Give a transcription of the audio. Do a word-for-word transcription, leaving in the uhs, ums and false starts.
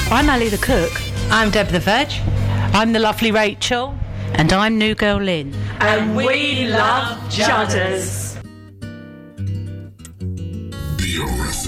I'm Ali the cook. I'm Deb the veg. I'm the lovely Rachel. And I'm New Girl Lynn. And we love Judders. B O S